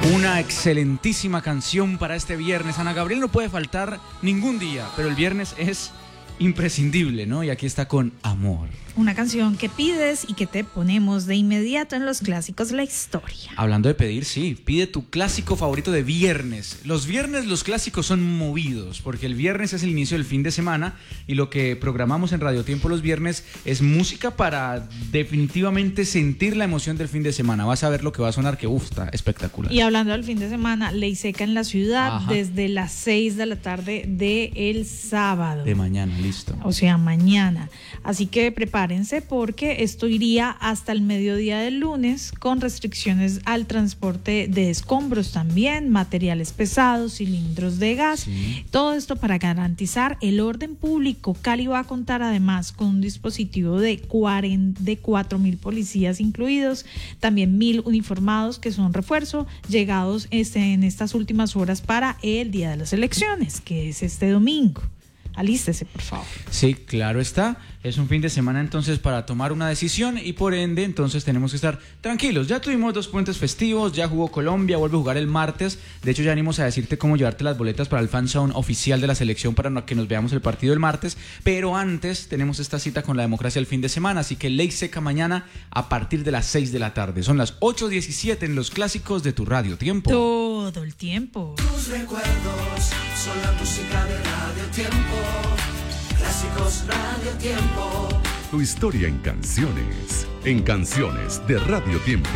Una excelentísima canción para este viernes. Ana Gabriel no puede faltar ningún día, pero el viernes es imprescindible, ¿no? Y aquí está con Amor. Una canción que pides y que te ponemos de inmediato en los clásicos de la historia. Hablando de pedir, sí, pide tu clásico favorito de viernes. Los viernes los clásicos son movidos, porque el viernes es el inicio del fin de semana y lo que programamos en Radio Tiempo los viernes es música para definitivamente sentir la emoción del fin de semana. Vas a ver lo que va a sonar, que está espectacular. Y hablando del fin de semana, ley seca en la ciudad. Ajá. Desde las 6 de la tarde del sábado. De mañana, listo. O sea, mañana. Así que prepárense porque esto iría hasta el mediodía del lunes con restricciones al transporte de escombros también, materiales pesados, cilindros de gas. Sí. Todo esto para garantizar el orden público. Cali va a contar además con un dispositivo de 4.000 policías incluidos, también 1.000 uniformados que son refuerzo, llegados en estas últimas horas para el día de las elecciones, que es este domingo. Alístese, por favor. Sí, claro está. Es un fin de semana entonces para tomar una decisión y por ende entonces tenemos que estar tranquilos. Ya tuvimos 2 puentes festivos, ya jugó Colombia, vuelve a jugar el martes. De hecho ya venimos a decirte cómo llevarte las boletas para el fan zone oficial de la selección para que nos veamos el partido el martes. Pero antes tenemos esta cita con la democracia el fin de semana, así que ley seca mañana a partir de las 6 de la tarde. Son las 8:17 en los clásicos de tu Radio Tiempo. Todo el tiempo. Tus recuerdos son la música de Radio Tiempo. Clásicos Radio Tiempo. Tu historia en canciones de Radio Tiempo.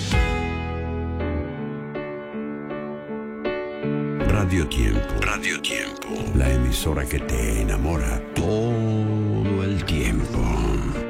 Radio Tiempo, la emisora que te enamora todo el tiempo.